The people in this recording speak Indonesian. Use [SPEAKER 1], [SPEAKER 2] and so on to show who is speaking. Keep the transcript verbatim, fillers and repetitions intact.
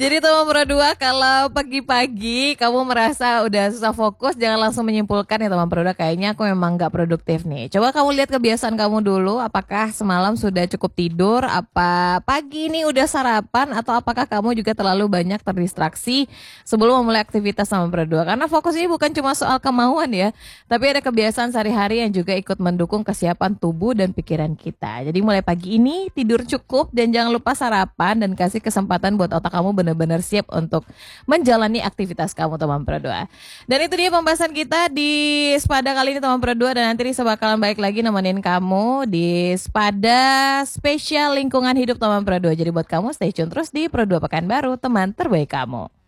[SPEAKER 1] Jadi teman berdua, kalau pagi-pagi kamu merasa udah susah fokus, jangan langsung menyimpulkan ya teman berdua, kayaknya aku memang gak produktif nih. Coba kamu lihat kebiasaan kamu dulu, apakah semalam sudah cukup tidur, apa pagi ini udah sarapan, atau apakah kamu juga terlalu banyak terdistraksi sebelum memulai aktivitas teman berdua. Karena fokus ini bukan cuma soal kemauan ya, tapi ada kebiasaan sehari-hari yang juga ikut mendukung kesiapan tubuh dan pikiran kita. Jadi mulai pagi ini tidur cukup dan jangan lupa sarapan dan kasih kesempatan buat otak kamu benar-benar siap untuk menjalani aktivitas kamu teman berdua. Dan itu dia pembahasan kita di Spada kali ini teman berdua, dan nanti Risa bakalan balik lagi nemenin kamu di Spada spesial lingkungan hidup teman berdua. Jadi buat kamu stay tune terus di Pro dua Pekanbaru, teman terbaik kamu.